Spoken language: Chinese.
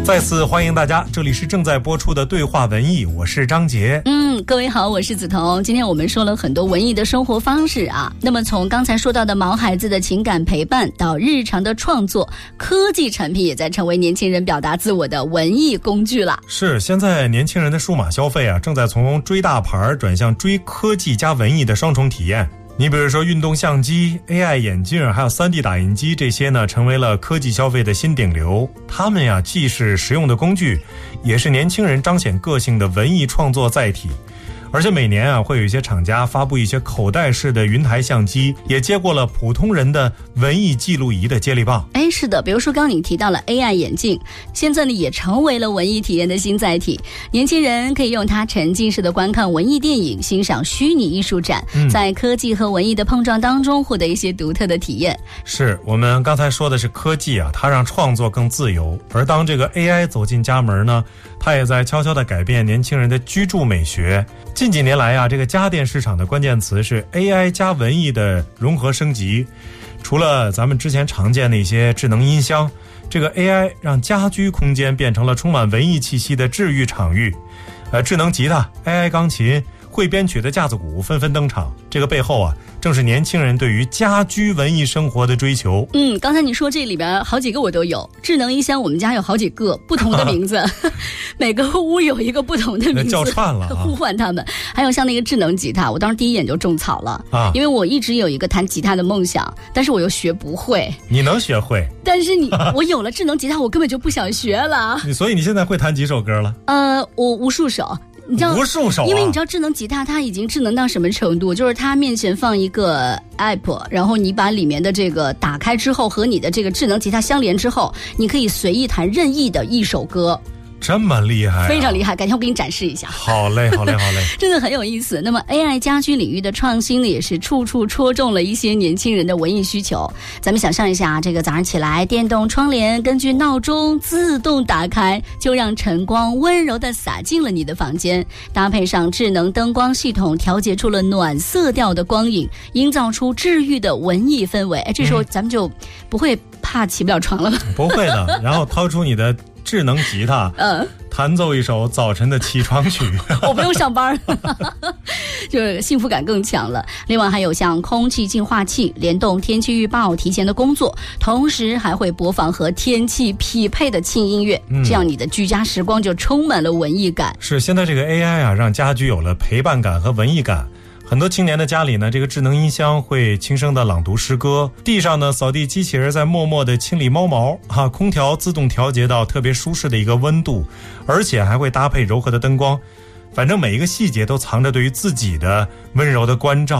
再次欢迎大家，这里是正在播出的对话文艺，我是张杰。 各位好，我是梓潼。今天我们说了很多文艺的生活方式啊，那么从刚才说到的毛孩子的情感陪伴到日常的创作，科技产品也在成为年轻人表达自我的文艺工具了。 是，现在年轻人的数码消费啊，正在从追大牌转向追科技加文艺的双重体验。你比如说运动相机、AI 眼镜还有 3D 打印机，这些呢成为了科技消费的新顶流。它们呀既是实用的工具，也是年轻人彰显个性的文艺创作载体。而且每年啊会有一些厂家发布一些口袋式的云台相机，也接过了普通人的文艺记录仪的接力棒。 是的，比如说刚刚你提到了 AI 眼镜，现在呢也成为了文艺体验的新载体。年轻人可以用它沉浸式的观看文艺电影，欣赏虚拟艺术展，在科技和文艺的碰撞当中获得一些独特的体验。是， 我们刚才说的是科技啊，它让创作更自由，而当这个 AI 走进家门呢，它也在悄悄地改变年轻人的居住美学。近几年来啊，这个家电市场的关键词是 AI 加文艺的融合升级。除了咱们之前常见的一些智能音箱，这个 AI 让家居空间变成了充满文艺气息的治愈场域。智能吉他、AI 钢琴、会编曲的架子鼓纷纷登场，这个背后啊，正是年轻人对于家居文艺生活的追求。 刚才你说这里边好几个我都有，智能音箱我们家有好几个不同的名字每个屋有一个不同的名字， 叫串了互换他们。还有像那个智能吉他，我当时第一眼就种草了因为我一直有一个弹吉他的梦想，但是我又学不会。 你能学会， 但是我有了智能吉他我根本就不想学了所以你现在会弹几首歌了？ 我无数首。你知道无数首因为你知道智能吉他它已经智能到什么程度，就是它面前放一个 app， 然后你把里面的这个打开之后，和你的这个智能吉他相连之后，你可以随意弹任意的一首歌。 这么厉害非常厉害，改天我给你展示一下。 好嘞真的很有意思。那么 AI 家居领域的创新呢，也是处处戳中了一些年轻人的文艺需求。咱们想象一下，这个早上起来，电动窗帘根据闹钟自动打开，就让晨光温柔地洒进了你的房间，搭配上智能灯光系统，调节出了暖色调的光影，营造出治愈的文艺氛围。这时候咱们就不会怕起不了床了吧？ 不会的。然后掏出你的智能吉他，弹奏一首早晨的起床曲我不用上班就是幸福感更强了。另外还有像空气净化器联动天气预报提前的工作，同时还会播放和天气匹配的轻音乐，这样你的居家时光就充满了文艺感。 是，现在这个 AI 啊，让家居有了陪伴感和文艺感。很多青年的家里呢，这个智能音箱会轻声的朗读诗歌，地上呢扫地机器人在默默的清理猫毛空调自动调节到特别舒适的一个温度，而且还会搭配柔和的灯光，反正每一个细节都藏着对于自己的温柔的关照。